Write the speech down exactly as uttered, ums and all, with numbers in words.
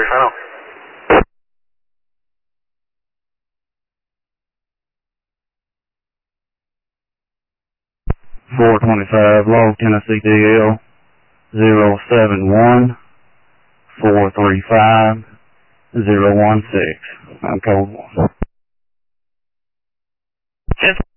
Copy, final. four twenty-five, log Tennessee D L zero seven one four three five zero one six. I'm code one.